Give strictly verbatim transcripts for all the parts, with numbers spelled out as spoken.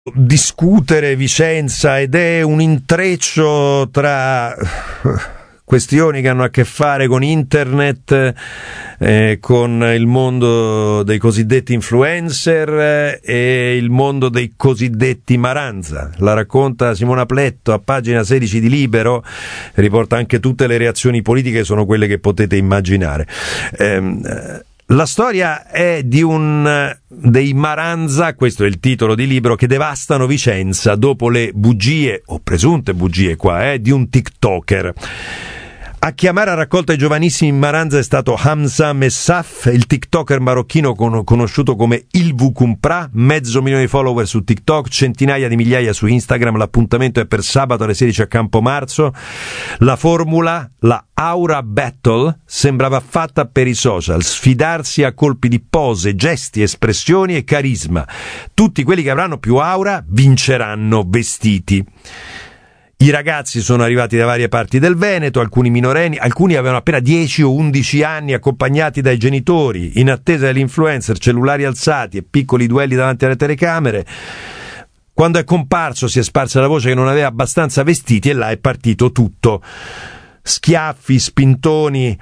discutere Vicenza ed è un intreccio tra questioni che hanno a che fare con internet, eh, con il mondo dei cosiddetti influencer eh, e il mondo dei cosiddetti Maranza. La racconta Simona Pletto a pagina sedici di Libero, riporta anche tutte le reazioni politiche, sono quelle che potete immaginare. Eh, La storia è di un dei Maranza, questo è il titolo di libro, che devastano Vicenza dopo le bugie, o presunte bugie qua, eh, di un TikToker. A chiamare a raccolta i giovanissimi in Maranza è stato Hamza Messaf, il TikToker marocchino con- conosciuto come Il Vukumpra, mezzo milione di follower su TikTok, centinaia di migliaia su Instagram. L'appuntamento è per sabato alle sedici a Campomarzo. La formula, la Aura Battle, sembrava fatta per i social, sfidarsi a colpi di pose, gesti, espressioni e carisma. Tutti quelli che avranno più aura vinceranno vestiti. I ragazzi sono arrivati da varie parti del Veneto, alcuni minorenni, alcuni avevano appena dieci o undici anni, accompagnati dai genitori, in attesa dell'influencer, cellulari alzati e piccoli duelli davanti alle telecamere. Quando è comparso si è sparsa la voce che non aveva abbastanza vestiti e là è partito tutto. Schiaffi, spintoni,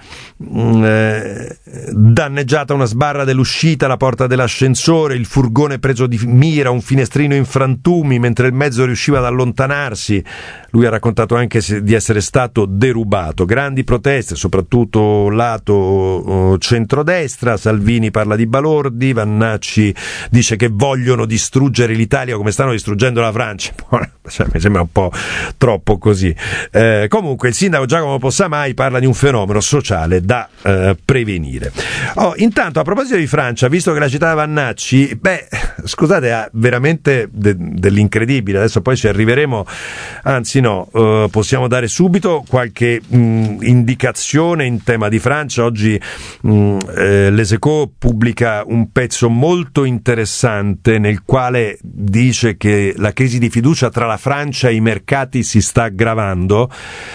eh, danneggiata una sbarra dell'uscita, la porta dell'ascensore, il furgone preso di mira, un finestrino in frantumi mentre il mezzo riusciva ad allontanarsi. Lui ha raccontato anche di essere stato derubato. Grandi proteste, soprattutto lato oh, centrodestra. Salvini parla di balordi, Vannacci dice che vogliono distruggere l'Italia come stanno distruggendo la Francia. Cioè, mi sembra un po' troppo così. Eh, comunque il sindaco Giacomo Possamai parla di un fenomeno sociale da eh, prevenire. Oh, intanto, a proposito di Francia, visto che la citava Vannacci, beh, scusate, ha veramente de- dell'incredibile. Adesso poi ci arriveremo, anzi no, eh, possiamo dare subito qualche mh, indicazione in tema di Francia. Oggi mh, eh, Les Echos pubblica un pezzo molto interessante nel quale dice che la crisi di fiducia tra la Francia e i mercati si sta aggravando,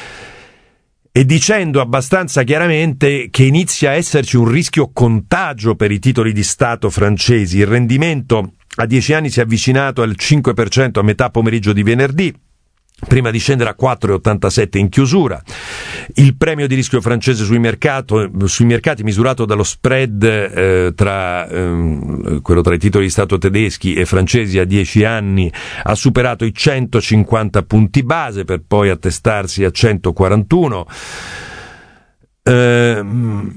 e dicendo abbastanza chiaramente che inizia a esserci un rischio contagio per i titoli di Stato francesi. Il rendimento a dieci anni si è avvicinato al cinque per cento a metà pomeriggio di venerdì, prima di scendere a quattro virgola ottantasette in chiusura. Il premio di rischio francese sui, mercato, sui mercati, misurato dallo spread eh, tra eh, quello tra i titoli di Stato tedeschi e francesi a dieci anni, ha superato i centocinquanta punti base per poi attestarsi a centoquarantuno. Eh,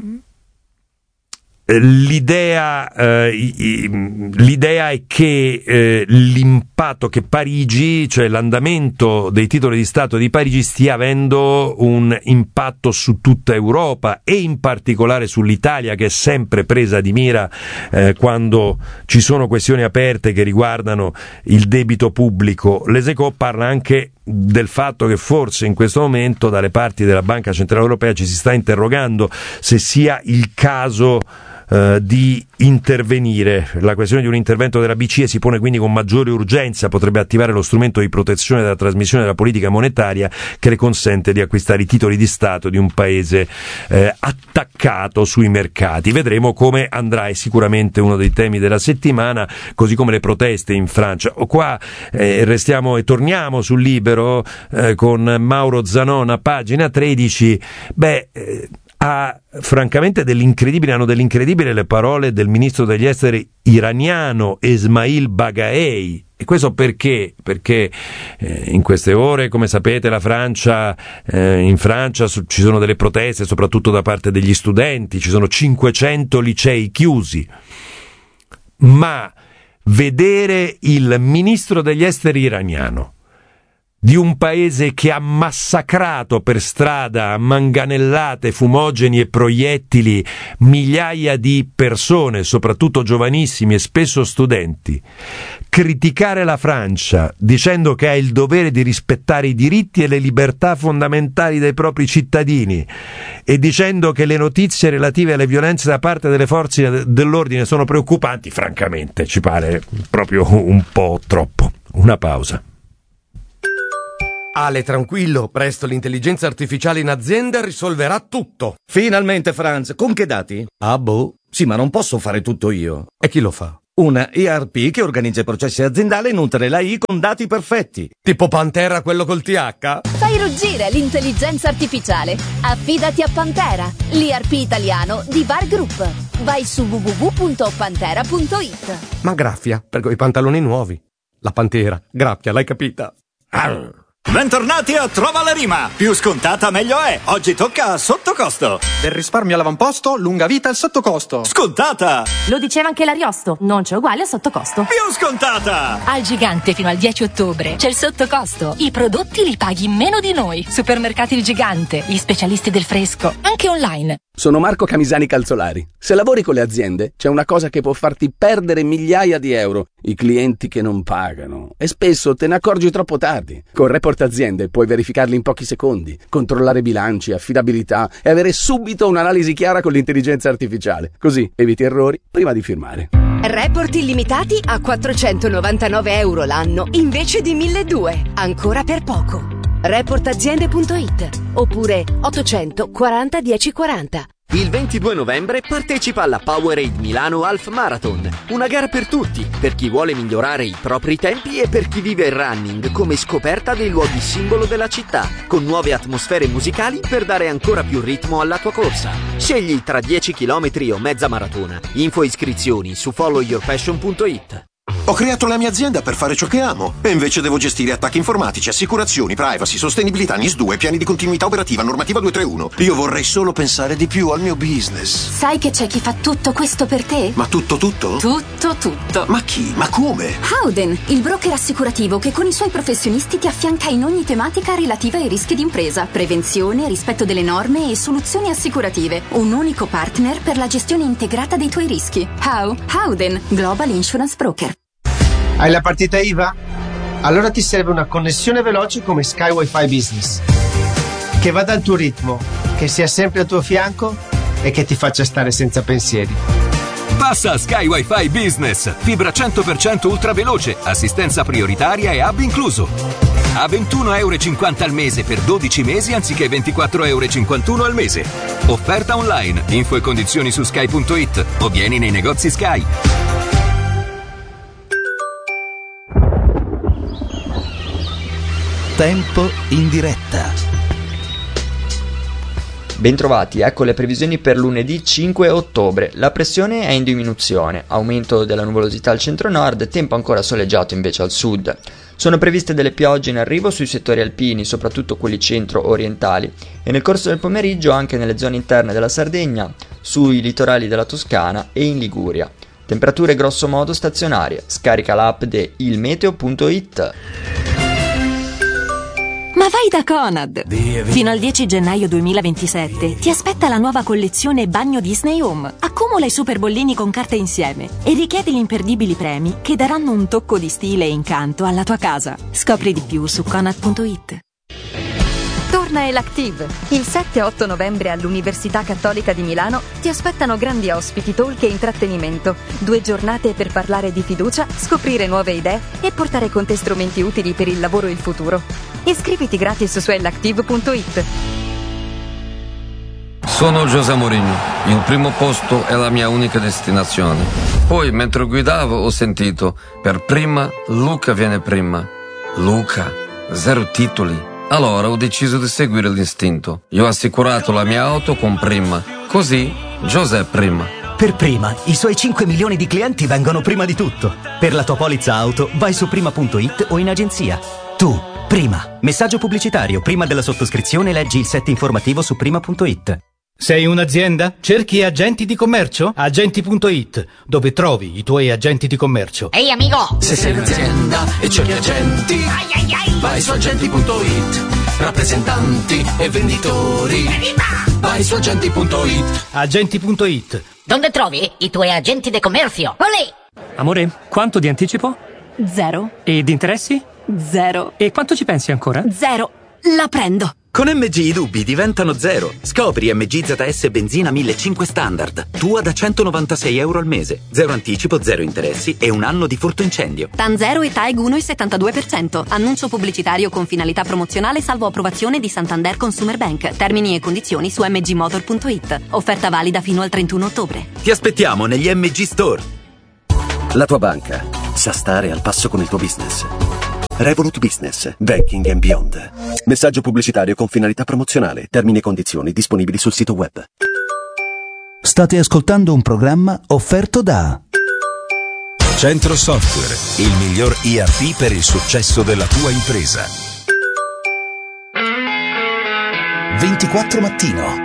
L'idea, eh, l'idea è che eh, l'impatto che Parigi, cioè l'andamento dei titoli di Stato di Parigi, stia avendo un impatto su tutta Europa e in particolare sull'Italia, che è sempre presa di mira eh, quando ci sono questioni aperte che riguardano il debito pubblico. Les Echos parla anche del fatto che forse in questo momento dalle parti della Banca Centrale Europea ci si sta interrogando se sia il caso Uh, di intervenire. La questione di un intervento della B C E si pone quindi con maggiore urgenza, potrebbe attivare lo strumento di protezione della trasmissione della politica monetaria che le consente di acquistare i titoli di Stato di un paese eh, attaccato sui mercati. Vedremo come andrà, è sicuramente uno dei temi della settimana, così come le proteste in Francia. Qua eh, restiamo e torniamo sul Libero eh, con Mauro Zanon a pagina tredici. Beh, eh, ha francamente dell'incredibile, hanno dell'incredibile le parole del ministro degli esteri iraniano Esmail Bagaei. E questo perché? Perché eh, in queste ore, come sapete, la Francia, eh, in Francia su, ci sono delle proteste, soprattutto da parte degli studenti, ci sono cinquecento licei chiusi. Ma vedere il ministro degli esteri iraniano di un paese che ha massacrato per strada a manganellate, fumogeni e proiettili migliaia di persone, soprattutto giovanissimi e spesso studenti, criticare la Francia dicendo che ha il dovere di rispettare i diritti e le libertà fondamentali dei propri cittadini e dicendo che le notizie relative alle violenze da parte delle forze dell'ordine sono preoccupanti, francamente ci pare proprio un po' troppo. Una pausa. Ale, tranquillo, presto l'intelligenza artificiale in azienda risolverà tutto. Finalmente, Franz, con che dati? Ah, boh. Sì, ma non posso fare tutto io. E chi lo fa? Una E R P che organizza i processi aziendali e nutre l'A I con dati perfetti. Tipo Pantera, quello col T H? Fai ruggire l'intelligenza artificiale. Affidati a Pantera, l'E R P italiano di Var Group. Vai su w w w punto pantera punto i t. Ma graffia, per quei pantaloni nuovi. La Pantera, graffia, l'hai capita? Arr. Bentornati a Trova la Rima! Più scontata meglio è! Oggi tocca a sottocosto! Del risparmio all'avamposto, lunga vita al sottocosto! Scontata! Lo diceva anche l'Ariosto, non c'è uguale a sottocosto. Più scontata! Al Gigante fino al dieci ottobre c'è il sottocosto. I prodotti li paghi meno di noi. Supermercati Il Gigante, gli specialisti del fresco, anche online. Sono Marco Camisani Calzolari. Se lavori con le aziende, c'è una cosa che può farti perdere migliaia di euro: i clienti che non pagano. E spesso te ne accorgi troppo tardi. Con Report Aziende puoi verificarli in pochi secondi, controllare bilanci, affidabilità e avere subito un'analisi chiara con l'intelligenza artificiale. Così eviti errori prima di firmare. Report illimitati a quattrocentonovantanove euro l'anno invece di milleduecento. Ancora per poco. report aziende punto i t oppure ottocento quaranta dieci quaranta. Il ventidue novembre partecipa alla Powerade Milano Half Marathon, una gara per tutti, per chi vuole migliorare i propri tempi e per chi vive il running come scoperta dei luoghi simbolo della città, con nuove atmosfere musicali per dare ancora più ritmo alla tua corsa. Scegli tra dieci chilometri o mezza maratona. Info e iscrizioni su follow your passion punto i t. Ho creato la mia azienda per fare ciò che amo e invece devo gestire attacchi informatici, assicurazioni, privacy, sostenibilità, N I S due, piani di continuità operativa, normativa duecentotrentuno. Io vorrei solo pensare di più al mio business. Sai che c'è chi fa tutto questo per te? Ma tutto tutto? Tutto tutto. Ma chi? Ma come? Howden, il broker assicurativo che con i suoi professionisti ti affianca in ogni tematica relativa ai rischi d'impresa, prevenzione, rispetto delle norme e soluzioni assicurative. Un unico partner per la gestione integrata dei tuoi rischi. How? Howden, Global Insurance Broker. Hai la partita I V A? Allora ti serve una connessione veloce come Sky Wi-Fi Business, che vada al tuo ritmo, che sia sempre al tuo fianco e che ti faccia stare senza pensieri. Passa a Sky Wi-Fi Business, fibra cento per cento ultraveloce, assistenza prioritaria e hub incluso. A ventuno euro e cinquanta al mese per dodici mesi anziché ventiquattro euro e cinquantuno al mese. Offerta online, info e condizioni su sky punto i t o vieni nei negozi Sky. Tempo in diretta. Bentrovati, ecco le previsioni per lunedì cinque ottobre. La pressione è in diminuzione, aumento della nuvolosità al centro-nord, tempo ancora soleggiato invece al sud. Sono previste delle piogge in arrivo sui settori alpini, soprattutto quelli centro-orientali, e nel corso del pomeriggio anche nelle zone interne della Sardegna, sui litorali della Toscana e in Liguria. Temperature grossomodo stazionarie. Scarica l'app di il meteo punto i t. Ma vai da Conad! Fino al dieci gennaio duemilaventisette ti aspetta la nuova collezione Bagno Disney Home. Accumula i super bollini con carta insieme e richiedi gli imperdibili premi che daranno un tocco di stile e incanto alla tua casa. Scopri di più su conad punto i t. Torna Elactive. Il sette e otto novembre all'Università Cattolica di Milano ti aspettano grandi ospiti, talk e intrattenimento. Due giornate per parlare di fiducia, scoprire nuove idee e portare con te strumenti utili per il lavoro e il futuro. Iscriviti gratis su elactive punto i t. Sono José Mourinho. Il primo posto è la mia unica destinazione. Poi, mentre guidavo, ho sentito: per prima, Luca viene prima. Luca, zero titoli. Allora ho deciso di seguire l'istinto. Io ho assicurato la mia auto con Prima. Così, José Prima. Per Prima, i suoi cinque milioni di clienti vengono prima di tutto. Per la tua polizza auto, vai su prima punto i t o in agenzia. Tu, Prima. Messaggio pubblicitario. Prima della sottoscrizione leggi il set informativo su prima punto i t. Sei un'azienda? Cerchi agenti di commercio? agenti punto i t, dove trovi i tuoi agenti di commercio. Ehi amico! Se sei un'azienda e cerchi agenti, ai ai ai. Vai su agenti punto i t. Rappresentanti e venditori, Evviva! vai su agenti punto i t. agenti punto i t. Dove trovi i tuoi agenti di commercio? Olè! Amore, quanto di anticipo? Zero. E di interessi? Zero. E quanto ci pensi ancora? Zero. La prendo. Con M G i dubbi diventano zero. Scopri M G Z S benzina millecinquecento standard. Tua da centonovantasei euro al mese. Zero anticipo, zero interessi e un anno di furto incendio. TAN zero e TAEG uno virgola settantadue per cento. Annuncio pubblicitario con finalità promozionale salvo approvazione di Santander Consumer Bank. Termini e condizioni su m g motor punto i t. Offerta valida fino al trentuno ottobre. Ti aspettiamo negli M G Store. La tua banca sa stare al passo con il tuo business. Revolut Business, Banking and Beyond. Messaggio pubblicitario con finalità promozionale. Termini e condizioni disponibili sul sito web. State ascoltando un programma offerto da Centro Software, il miglior E R P per il successo della tua impresa. ventiquattro Mattino.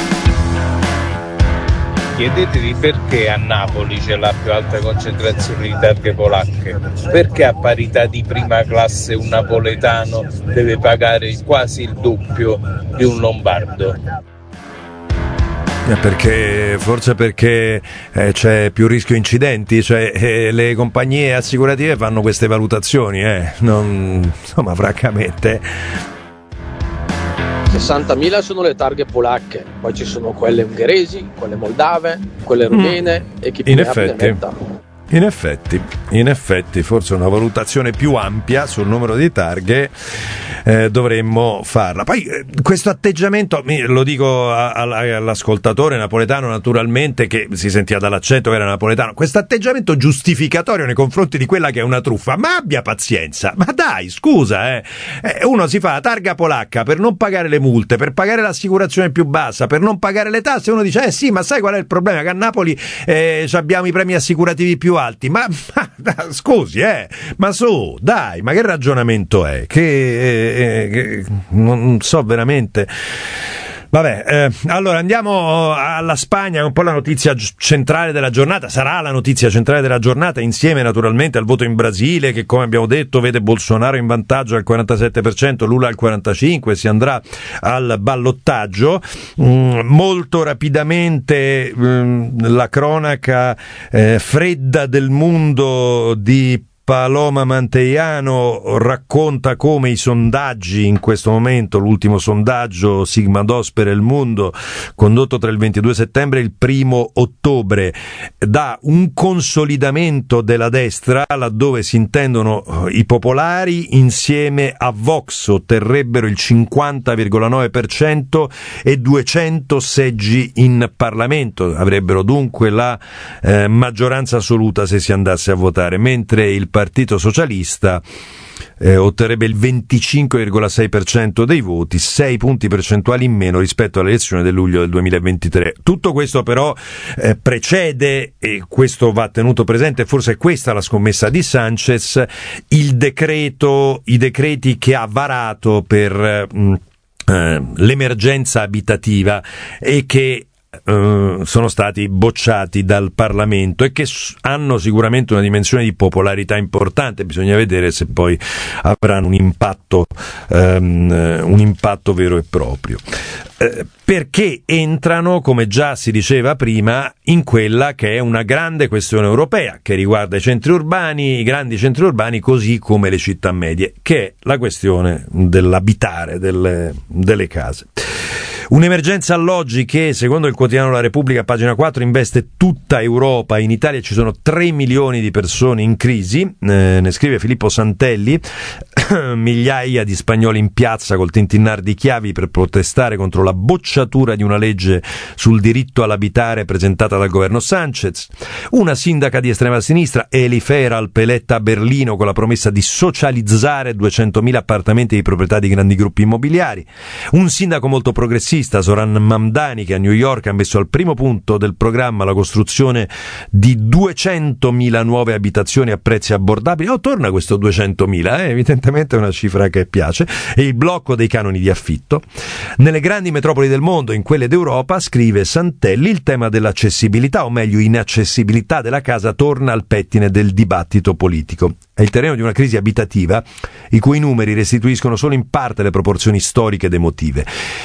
Chiedetevi perché a Napoli c'è la più alta concentrazione di targhe polacche, perché a parità di prima classe un napoletano deve pagare quasi il doppio di un lombardo. Perché forse perché eh, c'è più rischio incidenti, cioè eh, le compagnie assicurative fanno queste valutazioni, eh, non, insomma, francamente. sessantamila sono le targhe polacche, poi ci sono quelle ungheresi, quelle moldave, quelle rumene mm. e chi più in ne effetti, ha metta. In effetti, in effetti, forse una valutazione più ampia sul numero di targhe eh, dovremmo farla. Poi eh, questo atteggiamento, lo dico a, a, all'ascoltatore napoletano naturalmente, che si sentiva dall'accento che era napoletano, questo atteggiamento giustificatorio nei confronti di quella che è una truffa, ma abbia pazienza, ma dai, scusa, eh. eh uno si fa la targa polacca per non pagare le multe, per pagare l'assicurazione più bassa, per non pagare le tasse, uno dice, eh sì, ma sai qual è il problema? Che a Napoli eh, abbiamo i premi assicurativi più alti, ma, ma scusi, eh, ma su, dai, ma che ragionamento è? Che, eh, che non so veramente. Vabbè, eh, allora andiamo alla Spagna, un po' la notizia centrale della giornata, sarà la notizia centrale della giornata, insieme naturalmente al voto in Brasile, che come abbiamo detto vede Bolsonaro in vantaggio al quarantasette per cento, Lula al quarantacinque per cento, si andrà al ballottaggio. Mm, molto rapidamente mm, la cronaca eh, fredda del mondo di Paloma Manteiano racconta come i sondaggi in questo momento, l'ultimo sondaggio Sigma Dos per il Mundo, condotto tra il ventidue settembre e il primo ottobre, dà un consolidamento della destra, laddove si intendono i popolari insieme a Vox otterrebbero il cinquanta virgola nove per cento e duecento seggi in Parlamento, avrebbero dunque la eh, maggioranza assoluta se si andasse a votare, mentre il Partito Socialista eh, otterrebbe il venticinque virgola sei per cento dei voti, sei punti percentuali in meno rispetto all'elezione del luglio del duemilaventitré. Tutto questo però eh, precede, e questo va tenuto presente, forse è questa la scommessa di Sanchez, il decreto, i decreti che ha varato per mh, eh, l'emergenza abitativa e che Uh, sono stati bocciati dal Parlamento e che s- hanno sicuramente una dimensione di popolarità importante. Bisogna vedere se poi avranno un impatto um, un impatto vero e proprio, uh, perché entrano, come già si diceva prima, in quella che è una grande questione europea che riguarda i centri urbani, i grandi centri urbani, così come le città medie, che è la questione dell'abitare, delle, delle case. Un'emergenza alloggi che, secondo il quotidiano La Repubblica, pagina quattro, investe tutta Europa. In Italia ci sono tre milioni di persone in crisi, eh, ne scrive Filippo Santelli. Migliaia di spagnoli in piazza col tintinnar di chiavi per protestare contro la bocciatura di una legge sul diritto all'abitare presentata dal governo Sanchez. Una sindaca di estrema sinistra, Eli Feral, peletta a Berlino con la promessa di socializzare duecentomila appartamenti di proprietà di grandi gruppi immobiliari. Un sindaco molto progressista, Zoran Mamdani, che a New York ha messo al primo punto del programma la costruzione di duecentomila nuove abitazioni a prezzi abbordabili. Oh, torna questo duecentomila, eh? Evidentemente è una cifra che piace. E il blocco dei canoni di affitto. Nelle grandi metropoli del mondo, in quelle d'Europa, scrive Santelli, il tema dell'accessibilità, o meglio inaccessibilità della casa, torna al pettine del dibattito politico. È il terreno di una crisi abitativa i cui numeri restituiscono solo in parte le proporzioni storiche ed emotive.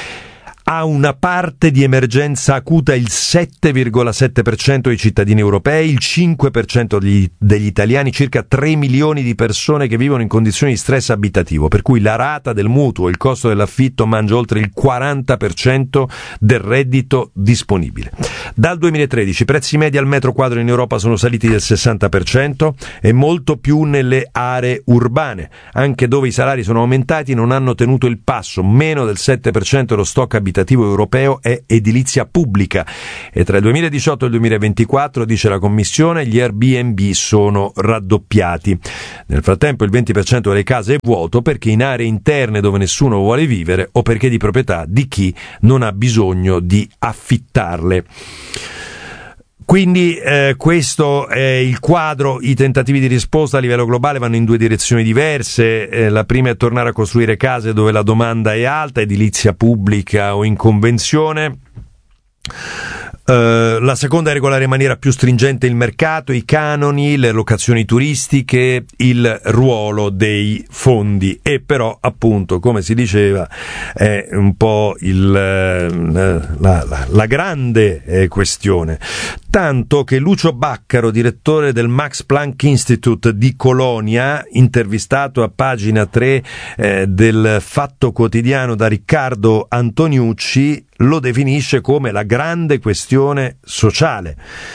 Ha una parte di emergenza acuta il sette virgola sette per cento dei cittadini europei, il cinque per cento degli, degli italiani, circa tre milioni di persone che vivono in condizioni di stress abitativo, per cui la rata del mutuo e il costo dell'affitto mangia oltre il quaranta per cento del reddito disponibile. Dal duemilatredici i prezzi medi al metro quadro in Europa sono saliti del sessanta per cento e molto più nelle aree urbane, anche dove i salari sono aumentati non hanno tenuto il passo, meno del sette per cento dello stock abitativo quantitativo europeo è edilizia pubblica e tra il duemiladiciotto e il duemilaventiquattro, dice la Commissione, gli Airbnb sono raddoppiati. Nel frattempo il venti per cento delle case è vuoto perché in aree interne dove nessuno vuole vivere o perché di proprietà di chi non ha bisogno di affittarle. Quindi eh, questo è il quadro. I tentativi di risposta a livello globale vanno in due direzioni diverse. Eh, la prima è tornare a costruire case dove la domanda è alta, edilizia pubblica o in convenzione. Uh, la seconda è regolare in maniera più stringente il mercato, i canoni, le locazioni turistiche, il ruolo dei fondi, e però appunto, come si diceva, è un po' il, la, la, la grande eh, questione, tanto che Lucio Baccaro, direttore del Max Planck Institute di Colonia, intervistato a pagina tre eh, del Fatto Quotidiano da Riccardo Antoniucci, lo definisce come la grande questione sociale.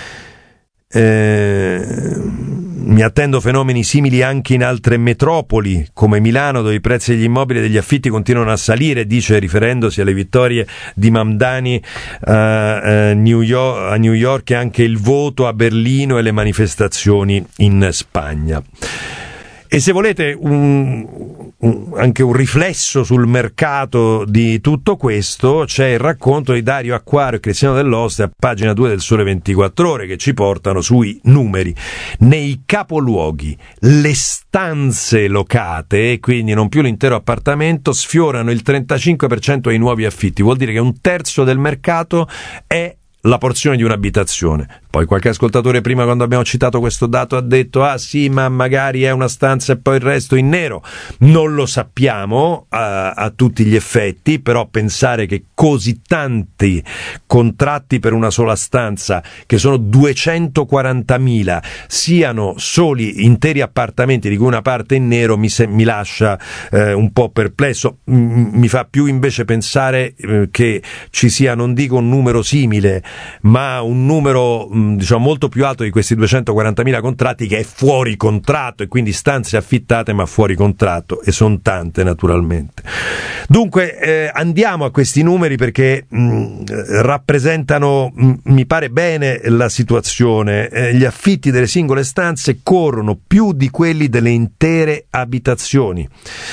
Eh, mi attendo fenomeni simili anche in altre metropoli come Milano, dove i prezzi degli immobili e degli affitti continuano a salire, dice, riferendosi alle vittorie di Mamdani uh, uh, New York, a New York, e anche il voto a Berlino e le manifestazioni in Spagna. E se volete un, un, anche un riflesso sul mercato di tutto questo, c'è il racconto di Dario Acquario e Cristiano Dell'Oste a pagina due del Sole ventiquattro Ore, che ci portano sui numeri. Nei capoluoghi le stanze locate, e quindi non più l'intero appartamento, sfiorano il trentacinque per cento dei nuovi affitti. Vuol dire che un terzo del mercato è la porzione di un'abitazione. Poi qualche ascoltatore prima, quando abbiamo citato questo dato, ha detto ah sì, ma magari è una stanza e poi il resto in nero. Non lo sappiamo a, a tutti gli effetti, però pensare che così tanti contratti per una sola stanza, che sono duecentoquarantamila, siano soli interi appartamenti di cui una parte in nero, mi, se, mi lascia eh, un po' perplesso. M- mi fa più invece pensare eh, che ci sia, non dico un numero simile, ma un numero diciamo molto più alto di questi duecentoquarantamila contratti che è fuori contratto, e quindi stanze affittate ma fuori contratto, e sono tante naturalmente. Dunque eh, andiamo a questi numeri perché mh, rappresentano, mh, mi pare bene, la situazione. Eh, gli affitti delle singole stanze corrono più di quelli delle intere abitazioni.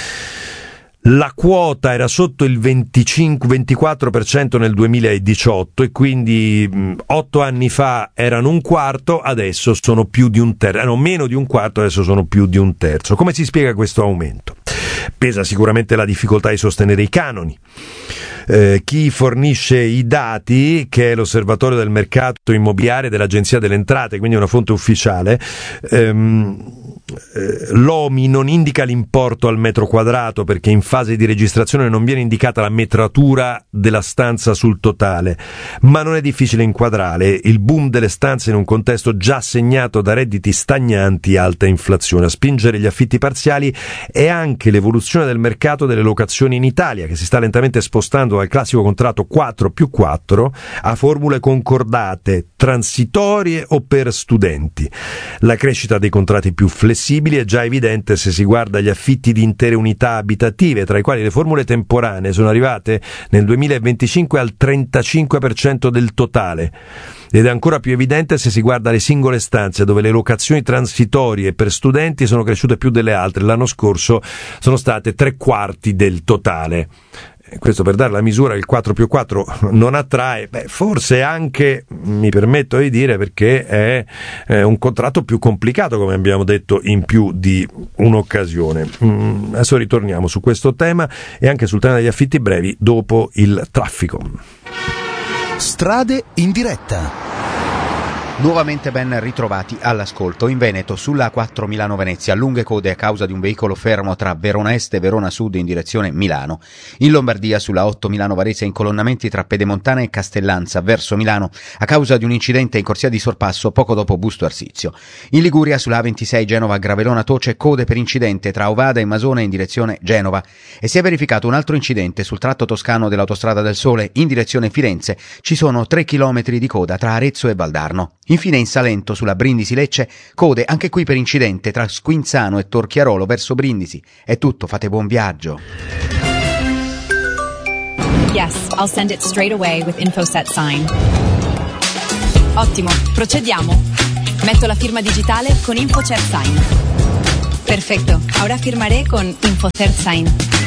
La quota era sotto il venticinque ventiquattro per cento nel duemiladiciotto, e quindi mh, otto anni fa erano un quarto, adesso sono più di un terzo, erano meno di un quarto, adesso sono più di un terzo. Come si spiega questo aumento? Pesa sicuramente la difficoltà di sostenere i canoni. Eh, chi fornisce i dati, che è l'Osservatorio del Mercato Immobiliare dell'Agenzia delle Entrate, quindi una fonte ufficiale, ehm, eh, l'O M I non indica l'importo al metro quadrato perché in fase di registrazione non viene indicata la metratura della stanza sul totale, ma non è difficile inquadrare il boom delle stanze in un contesto già segnato da redditi stagnanti e alta inflazione. A spingere gli affitti parziali è anche l'evoluzione del mercato delle locazioni in Italia, che si sta lentamente spostando dal classico contratto quattro più quattro a formule concordate, transitorie o per studenti. La crescita dei contratti più flessibili è già evidente se si guarda gli affitti di intere unità abitative, tra i quali le formule temporanee sono arrivate nel duemilaventicinque al trentacinque per cento del totale. Ed è ancora più evidente se si guarda le singole stanze, dove le locazioni transitorie per studenti sono cresciute più delle altre. L'anno scorso sono state tre quarti del totale. Questo per dare la misura che il quattro più quattro non attrae, beh, forse anche, mi permetto di dire, perché è, è un contratto più complicato, come abbiamo detto in più di un'occasione. Mm, adesso ritorniamo su questo tema e anche sul tema degli affitti brevi dopo il traffico. Strade in diretta. Nuovamente ben ritrovati all'ascolto. In Veneto, sulla A quattro Milano-Venezia, lunghe code a causa di un veicolo fermo tra Verona Est e Verona Sud in direzione Milano. In Lombardia, sulla otto Milano-Varese, incolonnamenti tra Pedemontana e Castellanza verso Milano a causa di un incidente in corsia di sorpasso poco dopo Busto Arsizio. In Liguria, sulla A ventisei Genova-Gravelona-Toce, code per incidente tra Ovada e Masona in direzione Genova. E si è verificato un altro incidente sul tratto toscano dell'Autostrada del Sole in direzione Firenze. Ci sono tre chilometri di coda tra Arezzo e Valdarno. Infine in Salento, sulla Brindisi-Lecce, code anche qui per incidente tra Squinzano e Torchiarolo verso Brindisi. È tutto, fate buon viaggio. Yes, I'll send it straight away with InfoSet Sign. Ottimo, procediamo. Metto la firma digitale con InfoCert Sign. Perfecto, ahora firmaré con InfoCert Sign.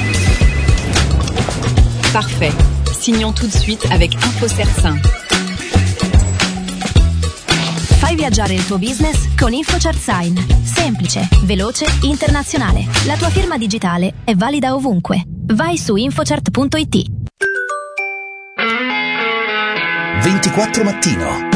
Parfait. Signons tout de suite avec InfoCert Sign. Fai viaggiare il tuo business con InfoCert Sign. Semplice, veloce, internazionale. La tua firma digitale è valida ovunque. Vai su infocert punto it. ventiquattro mattino.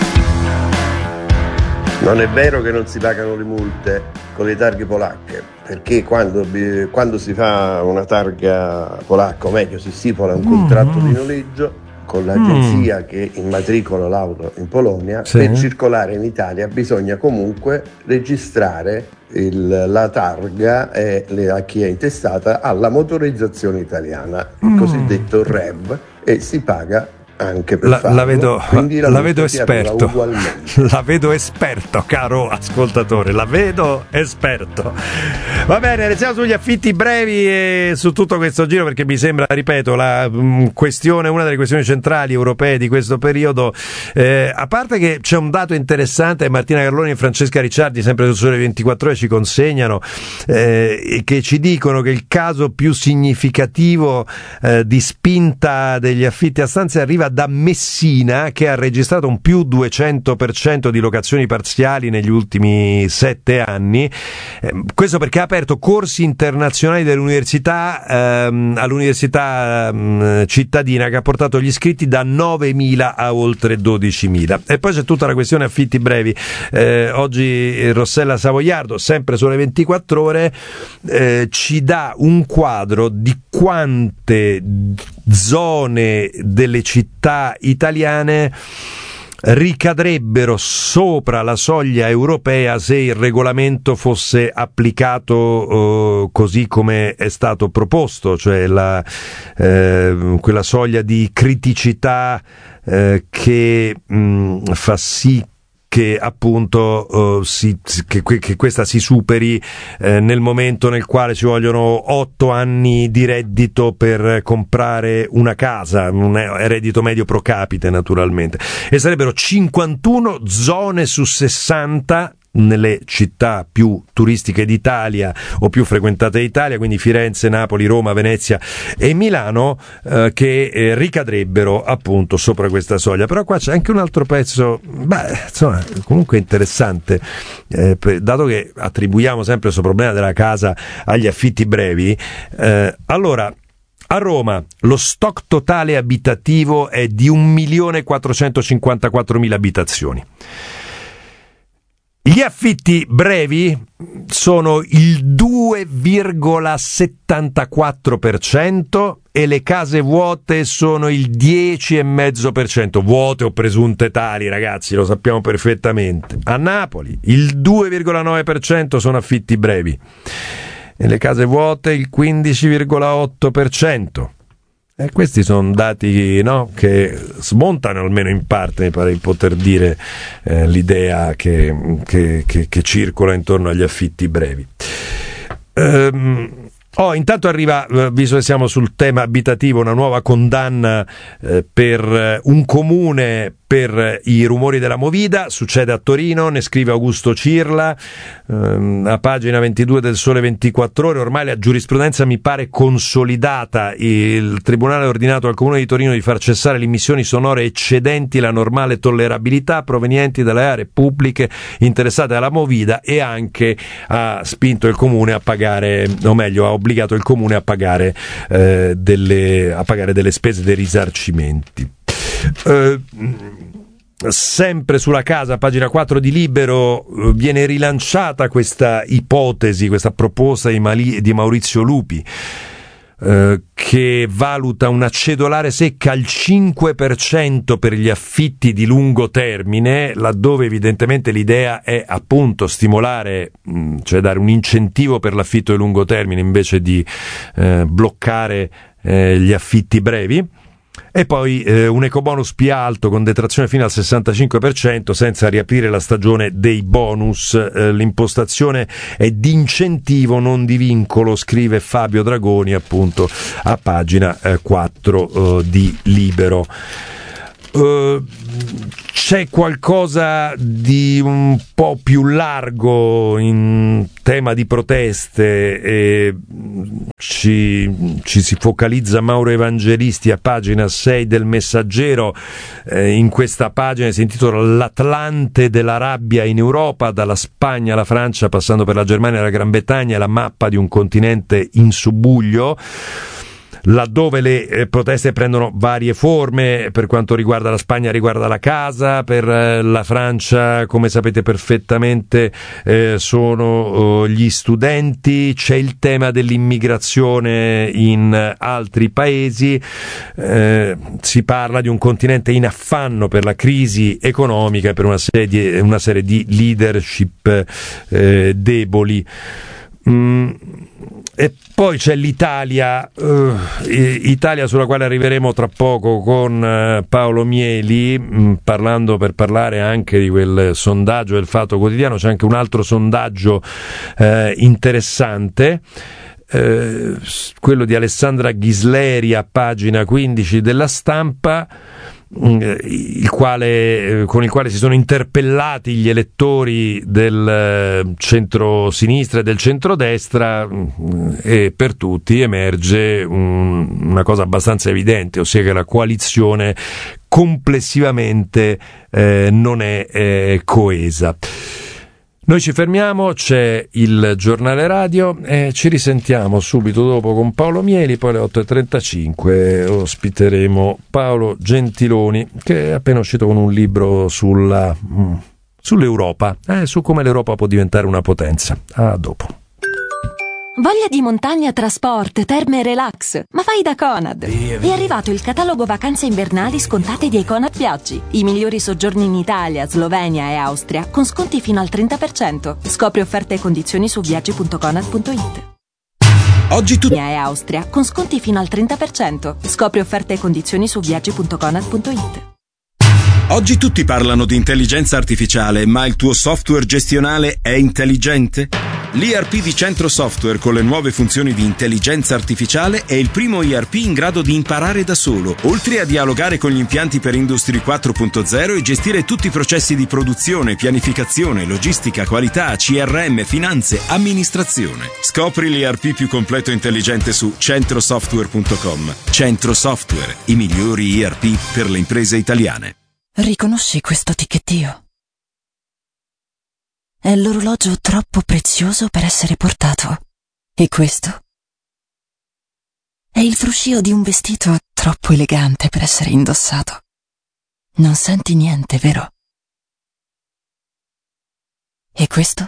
Non è vero che non si pagano le multe con le targhe polacche, perché quando, quando si fa una targa polacca, o meglio si stipula un contratto mm. di noleggio con l'agenzia mm. che immatricola l'auto in Polonia, sì. per circolare in Italia bisogna comunque registrare il, la targa e le, a chi è intestata alla motorizzazione italiana, il mm. cosiddetto R E V, e si paga anche per la, farlo, la vedo, la, la vedo esperto la vedo esperto caro ascoltatore, la vedo esperto. Va bene, restiamo sugli affitti brevi e su tutto questo giro, perché mi sembra, ripeto, la mh, questione, una delle questioni centrali europee di questo periodo, eh, a parte che c'è un dato interessante, Martina Carloni e Francesca Ricciardi sempre su Sole ventiquattro Ore ci consegnano, eh, che ci dicono che il caso più significativo eh, di spinta degli affitti a stanze arriva da Messina, che ha registrato un più duecento per cento di locazioni parziali negli ultimi sette anni. Eh, questo perché ha aperto corsi internazionali dell'università ehm, all'università ehm, cittadina, che ha portato gli iscritti da novemila a oltre dodicimila. E poi c'è tutta la questione affitti brevi. Eh, oggi Rossella Savoiardo, sempre sulle ventiquattro Ore, eh, ci dà un quadro di quante zone delle città italiane ricadrebbero sopra la soglia europea se il regolamento fosse applicato eh, così come è stato proposto, cioè la, eh, quella soglia di criticità eh, che mh, fa sì che appunto uh, si, che, che questa si superi eh, nel momento nel quale ci vogliono otto anni di reddito per comprare una casa, un reddito medio pro capite naturalmente, e sarebbero cinquantuno zone su sessanta nelle città più turistiche d'Italia o più frequentate d'Italia, quindi Firenze, Napoli, Roma, Venezia e Milano, eh, che eh, ricadrebbero appunto sopra questa soglia. Però qua c'è anche un altro pezzo, beh, insomma, comunque interessante, eh, per, dato che attribuiamo sempre questo problema della casa agli affitti brevi. Eh, allora, a Roma lo stock totale abitativo è di un milione quattrocentocinquantaquattromila abitazioni. Gli affitti brevi sono il due virgola settantaquattro per cento e le case vuote sono il dieci virgola cinque per cento, vuote o presunte tali, ragazzi, lo sappiamo perfettamente. A Napoli il due virgola nove per cento sono affitti brevi e le case vuote il quindici virgola otto per cento. E questi sono dati, no, che smontano almeno in parte, mi pare di poter dire, eh, l'idea che, che, che, che circola intorno agli affitti brevi. Ehm, Oh, intanto arriva, eh, visto che siamo sul tema abitativo, una nuova condanna eh, per eh, un comune per eh, i rumori della Movida. Succede a Torino, ne scrive Augusto Cirla, ehm, a pagina ventidue del Sole ventiquattro Ore. Ormai la giurisprudenza mi pare consolidata. Il Tribunale ha ordinato al Comune di Torino di far cessare le emissioni sonore eccedenti la normale tollerabilità provenienti dalle aree pubbliche interessate alla Movida, e anche ha spinto il Comune a pagare, o meglio ha obbligato il Comune a pagare eh, delle a pagare delle spese dei risarcimenti. Eh, sempre sulla casa, pagina quattro di Libero, viene rilanciata questa ipotesi, questa proposta di, Mali, di Maurizio Lupi, eh, che valuta una cedolare secca al cinque per cento per gli affitti di lungo termine, laddove evidentemente l'idea è appunto stimolare, mh, cioè dare un incentivo per l'affitto di lungo termine invece di eh, bloccare eh, gli affitti brevi. E poi eh, un ecobonus più alto con detrazione fino al sessantacinque per cento senza riaprire la stagione dei bonus. Eh, l'impostazione è di incentivo, non di vincolo, scrive Fabio Dragoni appunto a pagina eh, quattro eh, di Libero. Uh, c'è qualcosa di un po' più largo in tema di proteste e ci, ci si focalizza Mauro Evangelisti a pagina sei del Messaggero. Eh, in questa pagina si intitola L'Atlante della rabbia in Europa, dalla Spagna alla Francia passando per la Germania e la Gran Bretagna, la mappa di un continente in subbuglio, laddove le eh, proteste prendono varie forme. Per quanto riguarda la Spagna riguarda la casa, per eh, la Francia, come sapete perfettamente, eh, sono oh, gli studenti, c'è il tema dell'immigrazione in altri paesi, eh, si parla di un continente in affanno per la crisi economica e per una serie, una serie di leadership eh, deboli. Mm. E poi c'è l'Italia, uh, Italia sulla quale arriveremo tra poco con uh, Paolo Mieli, mh, parlando per parlare anche di quel sondaggio del Fatto Quotidiano. C'è anche un altro sondaggio uh, interessante, uh, quello di Alessandra Ghisleri a pagina quindici della Stampa, il quale, con il quale si sono interpellati gli elettori del centro-sinistra e del centrodestra, e per tutti emerge un, una cosa abbastanza evidente, ossia che la coalizione complessivamente eh, non è eh, coesa. Noi ci fermiamo, c'è il giornale radio e ci risentiamo subito dopo con Paolo Mieli. Poi alle otto e trentacinque ospiteremo Paolo Gentiloni, che è appena uscito con un libro sulla, sull'Europa, eh, su come l'Europa può diventare una potenza. A dopo. Voglia di montagna, trasport, terme e relax? Ma vai da Conad! È arrivato il catalogo vacanze invernali scontate di Conad Viaggi. I migliori soggiorni in Italia, Slovenia e Austria con sconti fino al trenta per cento. Scopri offerte e condizioni su viaggi punto conad punto it. Oggi tu... e Austria con sconti fino al trenta per cento. Scopri offerte e condizioni su viaggi punto conad punto it. Oggi tutti parlano di intelligenza artificiale, ma il tuo software gestionale è intelligente? L'E R P di Centro Software con le nuove funzioni di intelligenza artificiale è il primo E R P in grado di imparare da solo, oltre a dialogare con gli impianti per Industry quattro punto zero e gestire tutti i processi di produzione, pianificazione, logistica, qualità, C R M, finanze, amministrazione. Scopri l'E R P più completo e intelligente su centro software punto com. Centro Software, i migliori E R P per le imprese italiane. Riconosci questo ticchettio? È l'orologio troppo prezioso per essere portato. E questo? È il fruscio di un vestito troppo elegante per essere indossato. Non senti niente, vero? E questo?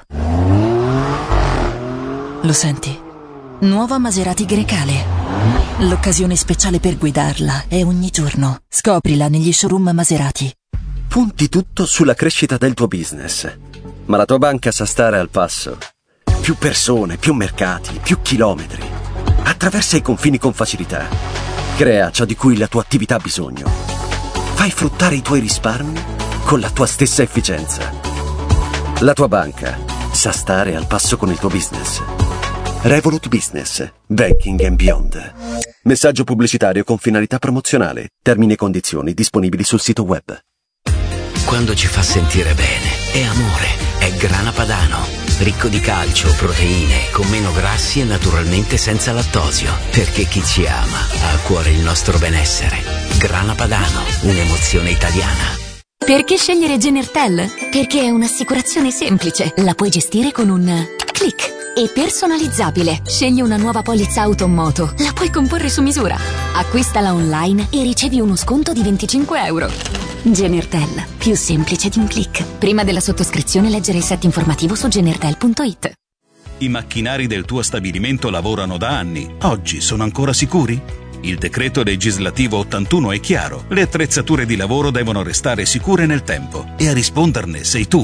Lo senti? Nuova Maserati Grecale. L'occasione speciale per guidarla è ogni giorno. Scoprila negli showroom Maserati. Punti tutto sulla crescita del tuo business, ma la tua banca sa stare al passo. Più persone, più mercati, più chilometri. Attraversa i confini con facilità. Crea ciò di cui la tua attività ha bisogno. Fai fruttare i tuoi risparmi con la tua stessa efficienza. La tua banca sa stare al passo con il tuo business. Revolut Business, Banking and Beyond. Messaggio pubblicitario con finalità promozionale. Termini e condizioni disponibili sul sito web. Quando ci fa sentire bene, è amore, è Grana Padano. Ricco di calcio, proteine, con meno grassi e naturalmente senza lattosio. Perché chi ci ama ha a cuore il nostro benessere. Grana Padano, un'emozione italiana. Perché scegliere Genertel? Perché è un'assicurazione semplice. La puoi gestire con un click. E personalizzabile. Scegli una nuova polizza auto o moto. La puoi comporre su misura. Acquistala online e ricevi uno sconto di venticinque euro. Genertel, più semplice di un click. Prima della sottoscrizione leggere il set informativo su genertel punto it. I macchinari del tuo stabilimento lavorano da anni. Oggi sono ancora sicuri? Il decreto legislativo ottantuno è chiaro. Le attrezzature di lavoro devono restare sicure nel tempo. E a risponderne sei tu.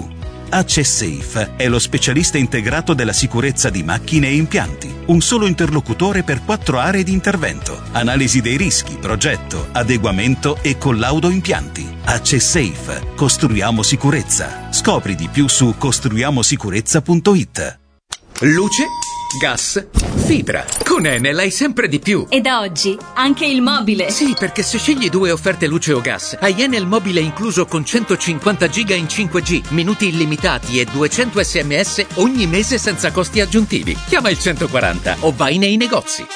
AccessSafe è lo specialista integrato della sicurezza di macchine e impianti. Un solo interlocutore per quattro aree di intervento. Analisi dei rischi, progetto, adeguamento e collaudo impianti. AccessSafe. Costruiamo sicurezza. Scopri di più su costruiamo sicurezza punto it. Luce, gas, fibra. Con Enel hai sempre di più. E da oggi anche il mobile. Sì, perché se scegli due offerte luce o gas, hai Enel mobile incluso con centocinquanta giga in cinque G, minuti illimitati e duecento sms ogni mese senza costi aggiuntivi. Chiama il centoquaranta o vai nei negozi.